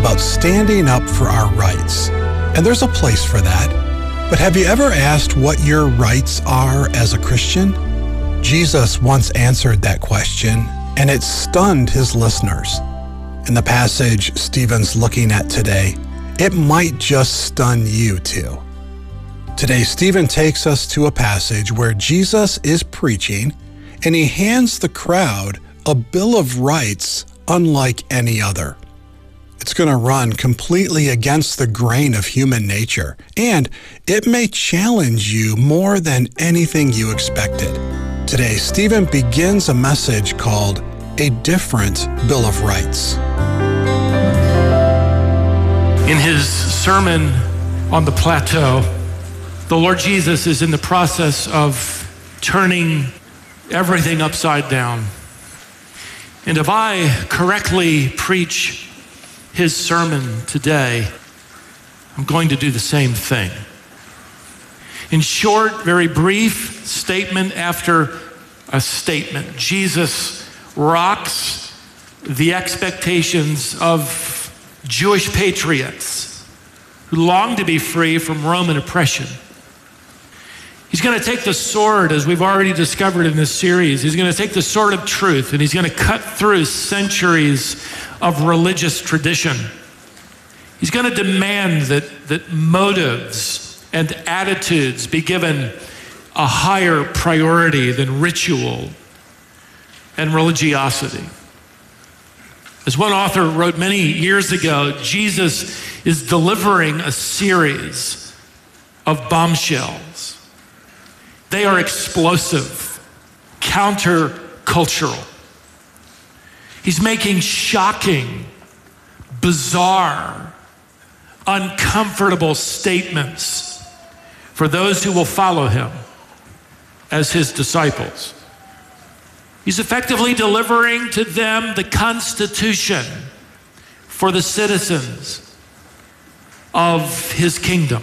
about standing up for our rights. And there's a place for that. But have you ever asked what your rights are as a Christian? Jesus once answered that question, and it stunned his listeners. In the passage Stephen's looking at today, it might just stun you too. Today, Stephen takes us to a passage where Jesus is preaching, and he hands the crowd a Bill of Rights unlike any other. It's going to run completely against the grain of human nature, and it may challenge you more than anything you expected. Today, Stephen begins a message called A Different Bill of Rights. In his sermon on the plateau, the Lord Jesus is in the process of turning everything upside down. And if I correctly preach his sermon today, I'm going to do the same thing. In short, very brief, statement after a statement, Jesus rocks the expectations of Jewish patriots who long to be free from Roman oppression. He's going to take the sword, as we've already discovered in this series. He's going to take the sword of truth, and he's going to cut through centuries of religious tradition. He's going to demand that motives and attitudes be given a higher priority than ritual and religiosity. As one author wrote many years ago, Jesus is delivering a series of bombshells. They are explosive, countercultural. He's making shocking, bizarre, uncomfortable statements for those who will follow him as his disciples. He's effectively delivering to them the Constitution for the citizens of his kingdom.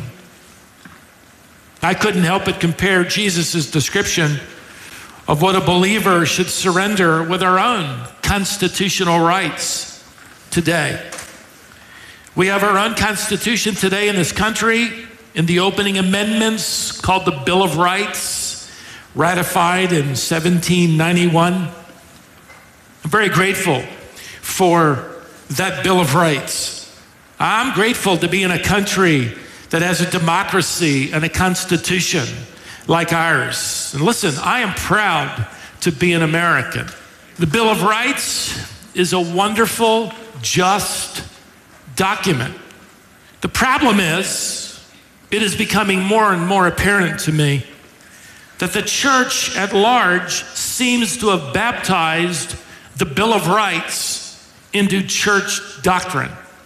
I couldn't help but compare Jesus' description of what a believer should surrender with our own constitutional rights today. We have our own constitution today in this country, in the opening amendments called the Bill of Rights, ratified in 1791. I'm very grateful for that Bill of Rights. I'm grateful to be in a country that has a democracy and a constitution like ours. And listen, I am proud to be an American. The Bill of Rights is a wonderful, just document. The problem is, it is becoming more and more apparent to me that the church at large seems to have baptized the Bill of Rights into church doctrine.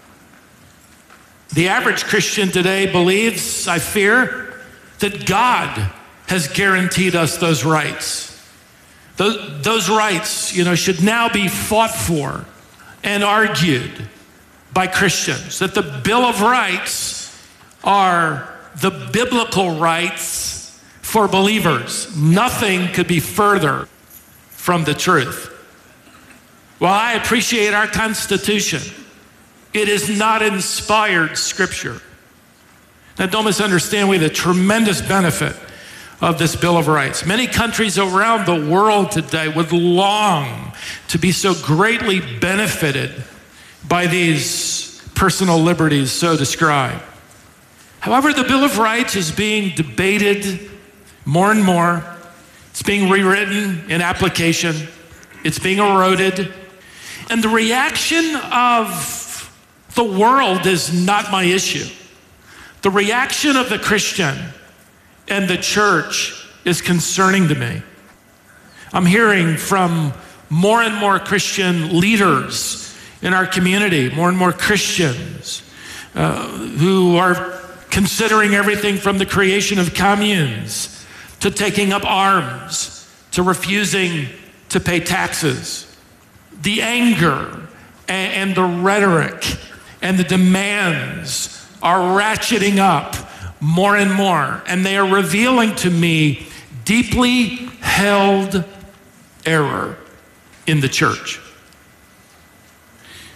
The average Christian today believes, I fear, that God has guaranteed us those rights. Those rights, should now be fought for and argued by Christians. That the Bill of Rights are the biblical rights for believers. Nothing could be further from the truth. While I appreciate our Constitution, it is not inspired scripture. Now, don't misunderstand, we have the tremendous benefit of this Bill of Rights. Many countries around the world today would long to be so greatly benefited by these personal liberties so described. However, the Bill of Rights is being debated more and more. It's being rewritten in application. It's being eroded. And the reaction of the world is not my issue. The reaction of the Christian and the church is concerning to me. I'm hearing from more and more Christian leaders in our community, more and more Christians who are considering everything from the creation of communes to taking up arms to refusing to pay taxes. The anger and the rhetoric and the demands are ratcheting up more and more, and they are revealing to me deeply held error in the church.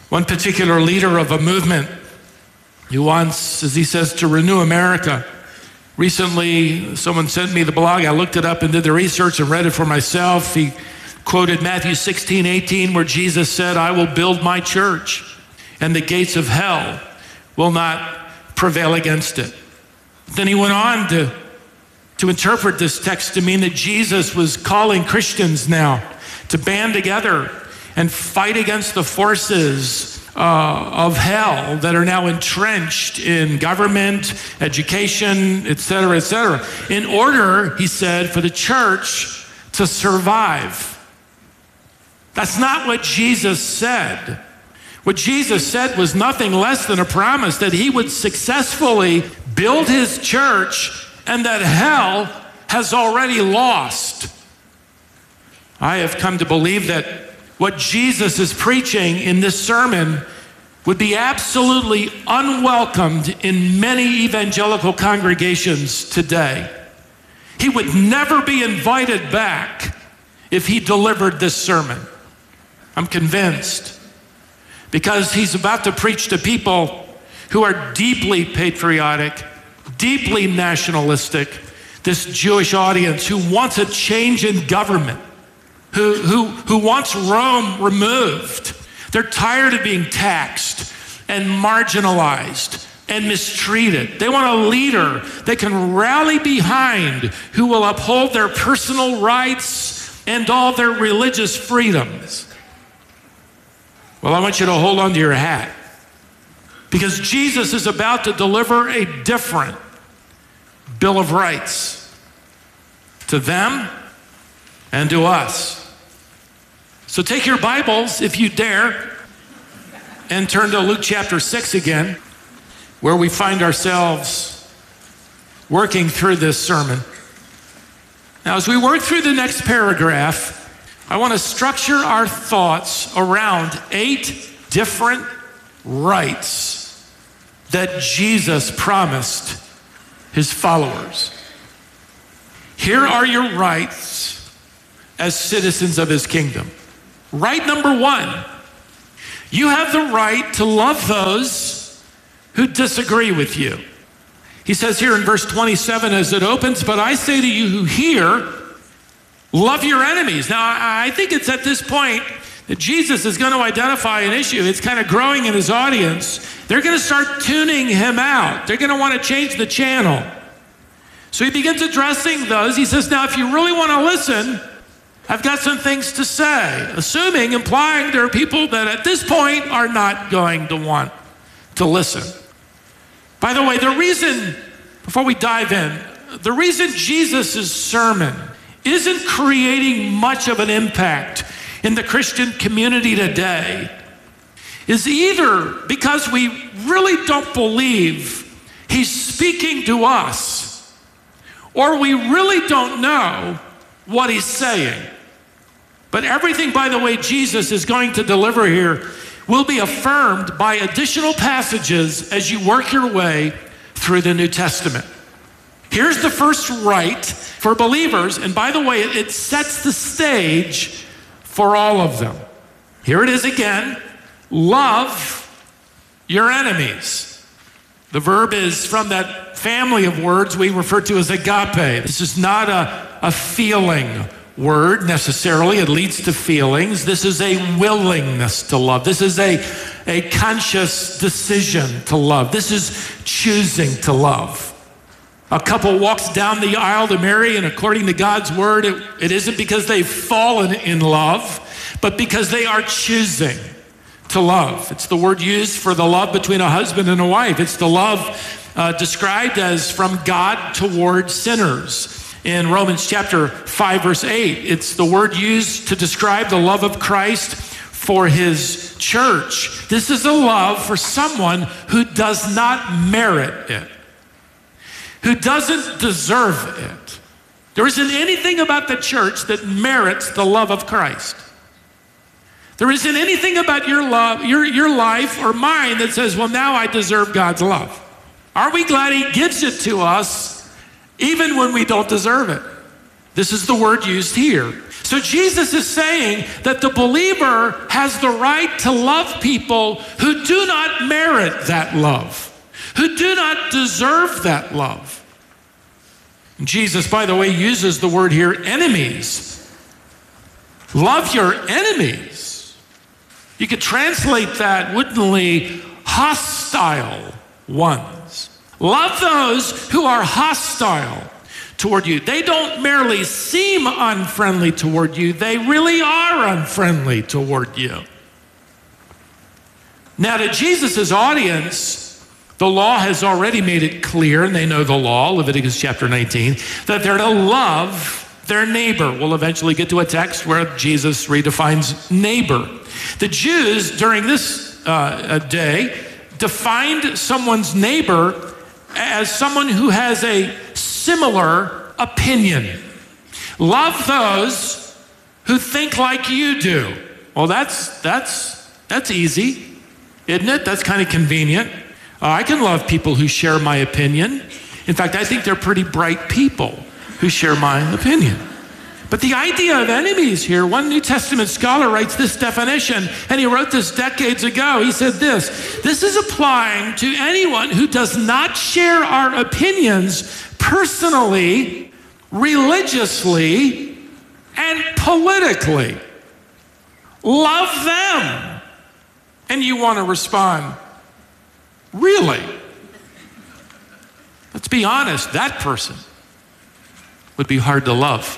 One particular leader of a movement who wants, as he says, to renew America. Recently, someone sent me the blog. I looked it up and did the research and read it for myself. He quoted Matthew 16:18, where Jesus said, "I will build my church, and the gates of hell will not prevail against it." Then he went on to interpret this text to mean that Jesus was calling Christians now to band together and fight against the forces of hell that are now entrenched in government, education, etc., in order, he said, for the church to survive. That's not what Jesus said. What Jesus said was nothing less than a promise that he would successfully build his church and that hell has already lost. I have come to believe that what Jesus is preaching in this sermon would be absolutely unwelcomed in many evangelical congregations today. He would never be invited back if he delivered this sermon. I'm convinced. Because he's about to preach to people who are deeply patriotic, deeply nationalistic, this Jewish audience who wants a change in government, who wants Rome removed. They're tired of being taxed and marginalized and mistreated. They want a leader they can rally behind who will uphold their personal rights and all their religious freedoms. Well, I want you to hold on to your hat, because Jesus is about to deliver a different Bill of Rights to them and to us. So take your Bibles, if you dare, and turn to Luke chapter 6 again, where we find ourselves working through this sermon. Now, as we work through the next paragraph, I want to structure our thoughts around 8 different rights that Jesus promised his followers. Here are your rights as citizens of his kingdom. Right number 1, you have the right to love those who disagree with you. He says here in verse 27 as it opens, "But I say to you who hear, love your enemies." Now, I think it's at this point that Jesus is going to identify an issue. It's kind of growing in his audience. They're going to start tuning him out. They're going to want to change the channel. So he begins addressing those. He says, now, if you really want to listen, I've got some things to say, implying there are people that at this point are not going to want to listen. By the way, the reason, before we dive in, the reason Jesus' sermon isn't creating much of an impact in the Christian community today is either because we really don't believe he's speaking to us, or we really don't know what he's saying. But everything, by the way, Jesus is going to deliver here will be affirmed by additional passages as you work your way through the New Testament. Here's the first right for believers, and by the way, it sets the stage for all of them. Here it is again: love your enemies. The verb is from that family of words we refer to as agape. This is not a feeling word necessarily. It leads to feelings. This is a willingness to love. This is a conscious decision to love. This is choosing to love. A couple walks down the aisle to marry, and according to God's word, it isn't because they've fallen in love, but because they are choosing to love. It's the word used for the love between a husband and a wife. It's the love described as from God toward sinners. In Romans chapter 5, verse 8, it's the word used to describe the love of Christ for his church. This is a love for someone who does not merit it, who doesn't deserve it. There isn't anything about the church that merits the love of Christ. There isn't anything about your love, your life or mine that says, well, now I deserve God's love. Are we glad he gives it to us even when we don't deserve it? This is the word used here. So Jesus is saying that the believer has the right to love people who do not merit that love, who do not deserve that love. And Jesus, by the way, uses the word here, enemies. Love your enemies. You could translate that wittingly, hostile ones. Love those who are hostile toward you. They don't merely seem unfriendly toward you, they really are unfriendly toward you. Now, to Jesus' audience, the law has already made it clear, and they know the law, Leviticus chapter 19, that they're to love their neighbor. We'll eventually get to a text where Jesus redefines neighbor. The Jews during this day defined someone's neighbor as someone who has a similar opinion. Love those who think like you do. Well, that's easy, isn't it? That's kind of convenient. I can love people who share my opinion. In fact, I think they're pretty bright people who share my opinion. But the idea of enemies here, one New Testament scholar writes this definition, and he wrote this decades ago. He said this is applying to anyone who does not share our opinions personally, religiously, and politically. Love them. And you want to respond, really? Let's be honest, that person would be hard to love.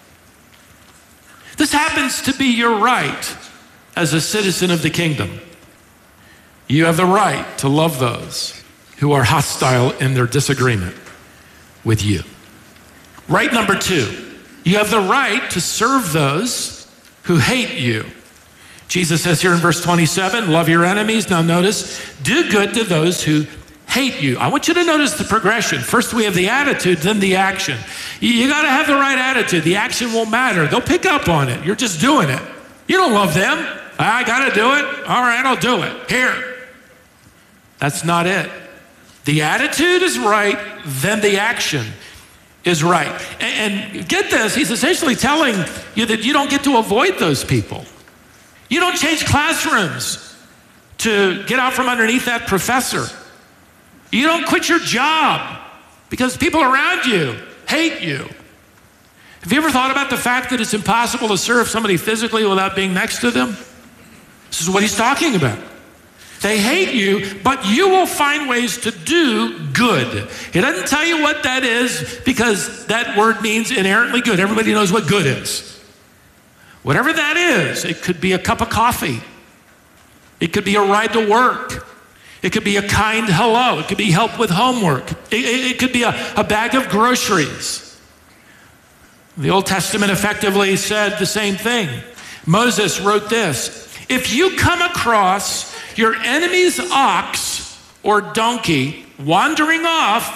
This happens to be your right as a citizen of the kingdom. You have the right to love those who are hostile in their disagreement with you. Right number 2, you have the right to serve those who hate you. Jesus says here in verse 27, love your enemies. Now notice, do good to those who hate you. I want you to notice the progression. First we have the attitude, then the action. You got to have the right attitude. The action won't matter. They'll pick up on it. You're just doing it. You don't love them. I got to do it. All right, I'll do it. Here. That's not it. The attitude is right, then the action is right. And get this, he's essentially telling you that you don't get to avoid those people. You don't change classrooms to get out from underneath that professor. You don't quit your job because people around you hate you. Have you ever thought about the fact that it's impossible to serve somebody physically without being next to them? This is what he's talking about. They hate you, but you will find ways to do good. He doesn't tell you what that is because that word means inherently good. Everybody knows what good is. Whatever that is, it could be a cup of coffee. It could be a ride to work. It could be a kind hello. It could be help with homework. It could be a bag of groceries. The Old Testament effectively said the same thing. Moses wrote this: if you come across your enemy's ox or donkey wandering off,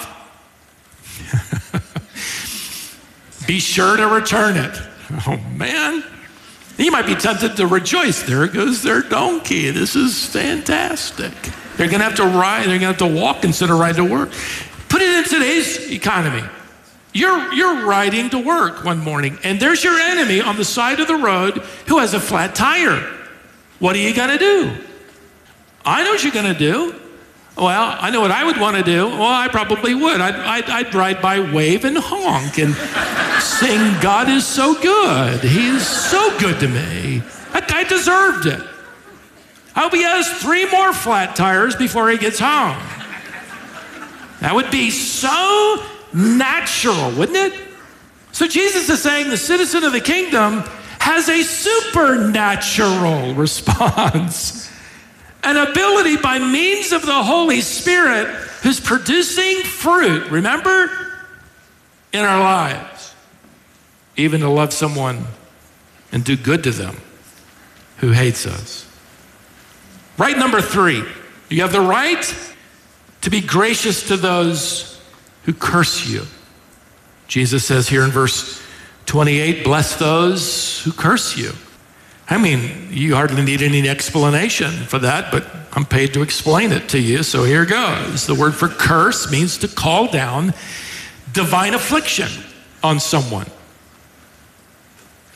be sure to return it. Oh man. You might be tempted to rejoice. There goes their donkey. This is fantastic. They're going to have to ride. They're going to have to walk instead of ride to work. Put it in today's economy. You're riding to work one morning, and there's your enemy on the side of the road who has a flat tire. What are you going to do? I know what you're going to do. Well, I know what I would want to do. Well, I probably would. I'd ride by, wave, and honk and sing, God is so good. He is so good to me. That guy deserved it. I hope he has 3 more flat tires before he gets home. That would be so natural, wouldn't it? So Jesus is saying the citizen of the kingdom has a supernatural response. An ability by means of the Holy Spirit who's producing fruit, remember, in our lives, even to love someone and do good to them who hates us. Right number 3, you have the right to be gracious to those who curse you. Jesus says here in verse 28, bless those who curse you. I mean, you hardly need any explanation for that, but I'm paid to explain it to you, so here goes. The word for curse means to call down divine affliction on someone.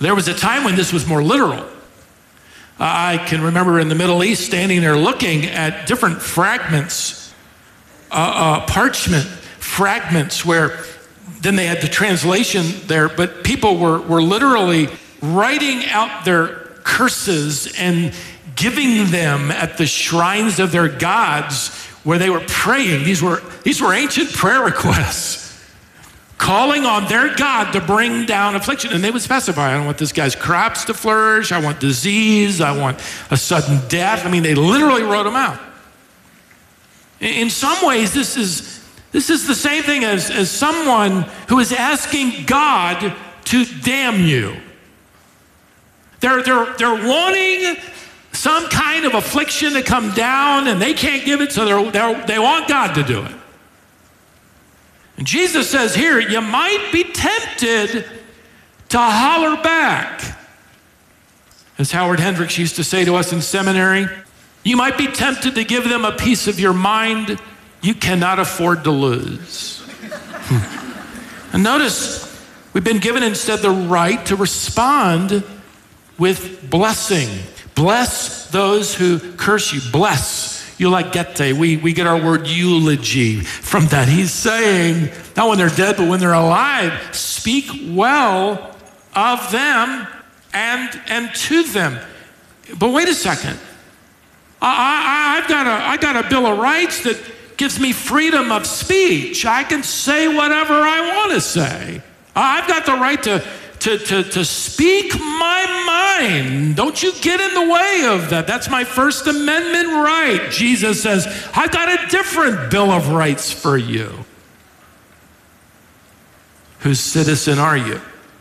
There was a time when this was more literal. I can remember in the Middle East standing there looking at different fragments, parchment fragments, where then they had the translation there, but people were literally writing out their curses and giving them at the shrines of their gods where they were praying. These were ancient prayer requests, calling on their God to bring down affliction. And they would specify, I don't want this guy's crops to flourish, I want disease, I want a sudden death. I mean, they literally wrote them out. In some ways, this is the same thing as someone who is asking God to damn you. They're wanting some kind of affliction to come down, and they can't give it, so they want God to do it. And Jesus says here, you might be tempted to holler back. As Howard Hendricks used to say to us in seminary, you might be tempted to give them a piece of your mind you cannot afford to lose. And notice, we've been given instead the right to respond with blessing. Bless those who curse you. Bless. Eulogete. We get our word eulogy from that. He's saying, not when they're dead, but when they're alive, speak well of them and to them. But wait a second. I've got a Bill of Rights that gives me freedom of speech. I can say whatever I want to say. I've got the right to speak my mind. Don't you get in the way of that. That's my First Amendment right. Jesus says, I've got a different Bill of Rights for you. Whose citizen are you?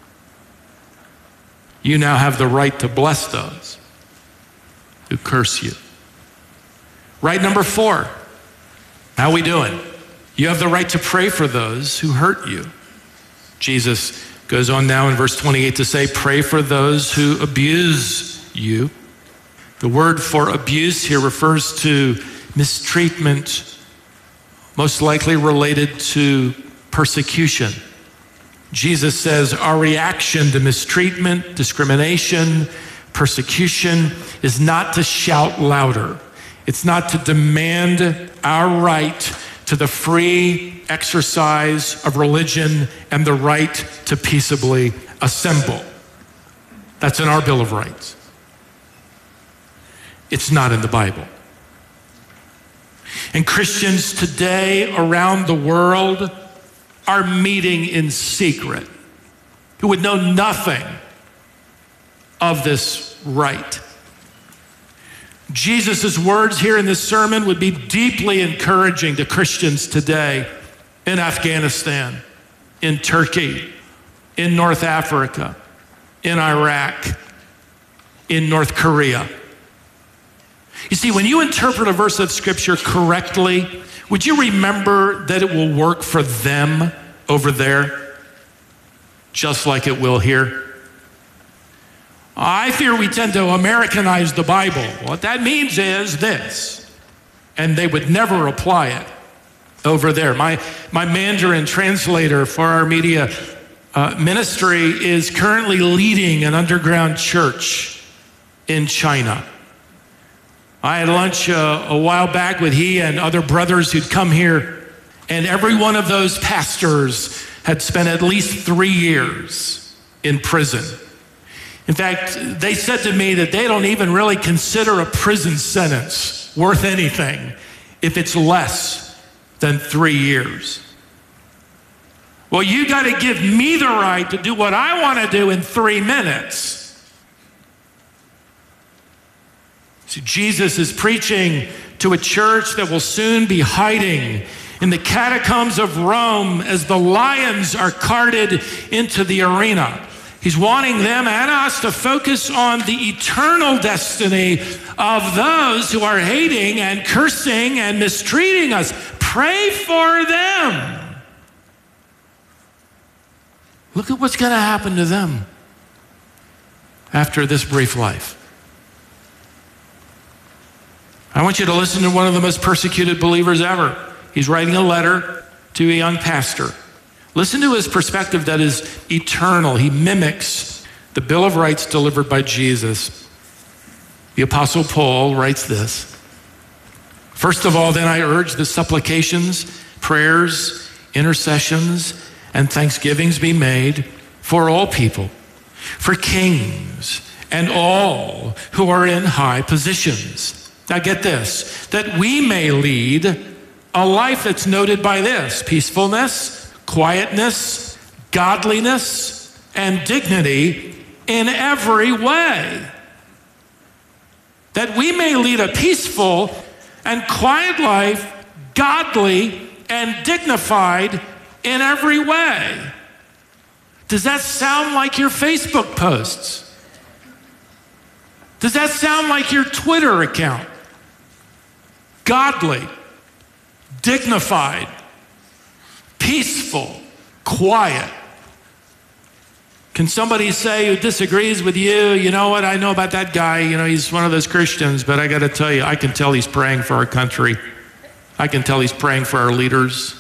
You now have the right to bless those who curse you. Right number 4. How are we doing? You have the right to pray for those who hurt you. Jesus goes on now in verse 28 to say, pray for those who abuse you. The word for abuse here refers to mistreatment, most likely related to persecution. Jesus says our reaction to mistreatment, discrimination, persecution is not to shout louder. It's not to demand our right to the free exercise of religion and the right to peaceably assemble. That's in our Bill of Rights. It's not in the Bible. And Christians today around the world are meeting in secret who would know nothing of this right. Jesus' words here in this sermon would be deeply encouraging to Christians today in Afghanistan, in Turkey, in North Africa, in Iraq, in North Korea. You see, when you interpret a verse of Scripture correctly, would you remember that it will work for them over there, just like it will here? I fear we tend to Americanize the Bible. What that means is this, and they would never apply it over there. My Mandarin translator for our media ministry is currently leading an underground church in China. I had lunch a while back with he and other brothers who'd come here, and every one of those pastors had spent at least 3 years in prison. In fact, they said to me that they don't even really consider a prison sentence worth anything if it's less than 3 years. Well, you got to give me the right to do what I want to do in 3 minutes. See, Jesus is preaching to a church that will soon be hiding in the catacombs of Rome as the lions are carted into the arena. He's wanting them and us to focus on the eternal destiny of those who are hating and cursing and mistreating us. Pray for them. Look at what's going to happen to them after this brief life. I want you to listen to one of the most persecuted believers ever. He's writing a letter to a young pastor. Listen to his perspective that is eternal. He mimics the Bill of Rights delivered by Jesus, the Apostle Paul writes this: "First of all, then I urge the supplications, prayers, intercessions, and thanksgivings be made for all people, for kings and all who are in high positions." Now get this, that we may lead a life that's noted by this: peacefulness, quietness, godliness, and dignity in every way. That we may lead a peaceful and quiet life, godly and dignified in every way. Does that sound like your Facebook posts? Does that sound like your Twitter account? Godly, dignified, peaceful, quiet. Can somebody say who disagrees with you, you know what, I know about that guy, he's one of those Christians, but I got to tell you, I can tell he's praying for our country. I can tell he's praying for our leaders.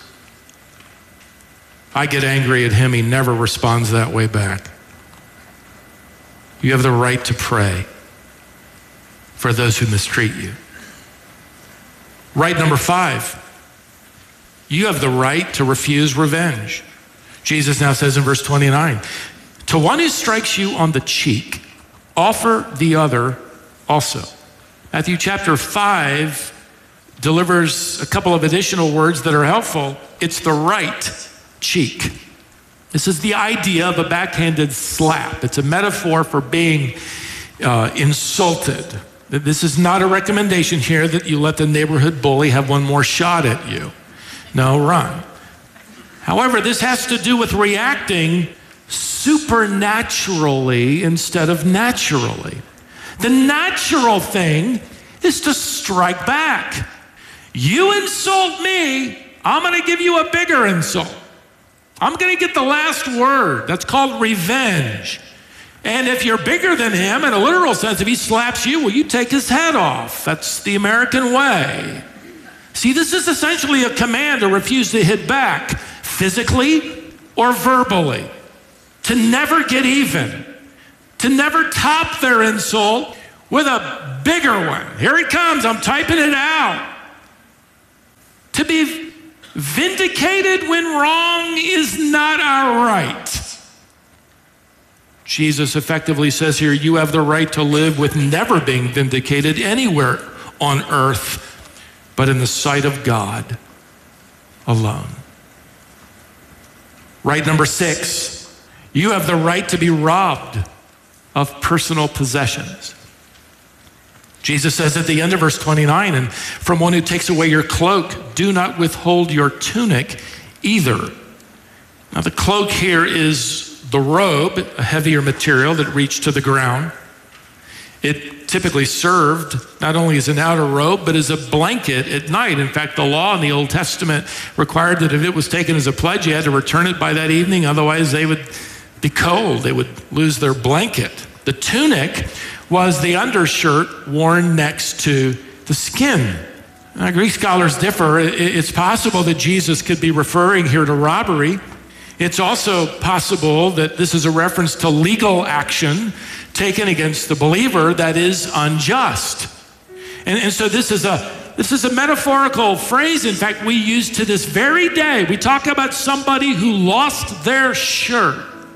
I get angry at him, he never responds that way back. You have the right to pray for those who mistreat you. Right number 5, you have the right to refuse revenge. Jesus now says in verse 29, "To one who strikes you on the cheek, offer the other also." Matthew chapter 5 delivers a couple of additional words that are helpful. It's the right cheek. This is the idea of a backhanded slap. It's a metaphor for being insulted. This is not a recommendation here that you let the neighborhood bully have one more shot at you. No, run. However, this has to do with reacting supernaturally instead of naturally. The natural thing is to strike back. You insult me, I'm going to give you a bigger insult. I'm going to get the last word. That's called revenge. And if you're bigger than him, in a literal sense, if he slaps you, well, you take his head off. That's the American way. See, this is essentially a command to refuse to hit back, physically or verbally, to never get even, to never top their insult with a bigger one. Here it comes, I'm typing it out. To be vindicated when wrong is not our right. Jesus effectively says here, you have the right to live with never being vindicated anywhere on earth, but in the sight of God alone. Right number 6, you have the right to be robbed of personal possessions. Jesus says at the end of verse 29, "And from one who takes away your cloak, do not withhold your tunic either." Now the cloak here is the robe, a heavier material that reached to the ground. It typically served not only as an outer robe, but as a blanket at night. In fact, the law in the Old Testament required that if it was taken as a pledge, you had to return it by that evening. Otherwise, they would be cold. They would lose their blanket. The tunic was the undershirt worn next to the skin. Now, Greek scholars differ. It's possible that Jesus could be referring here to robbery. It's also possible that this is a reference to legal action taken against the believer that is unjust. And so this is a metaphorical phrase, in fact, we use to this very day. We talk about somebody who lost their shirt.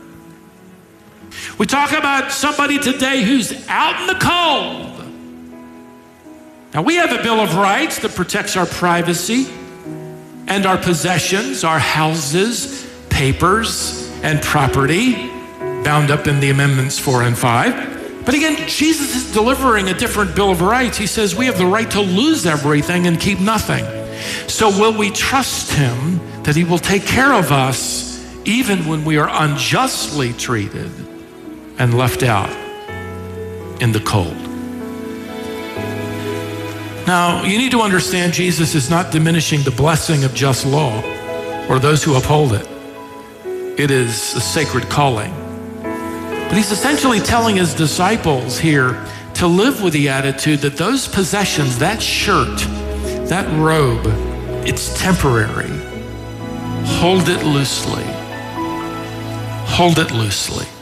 We talk about somebody today who's out in the cold. Now, we have a Bill of Rights that protects our privacy and our possessions, our houses, papers, and property, bound up in the Amendments 4 and 5. But again, Jesus is delivering a different Bill of Rights. He says we have the right to lose everything and keep nothing. So will we trust him that he will take care of us even when we are unjustly treated and left out in the cold? Now, you need to understand Jesus is not diminishing the blessing of just law or those who uphold it. It is a sacred calling. But he's essentially telling his disciples here to live with the attitude that those possessions, that shirt, that robe, it's temporary. Hold it loosely. Hold it loosely.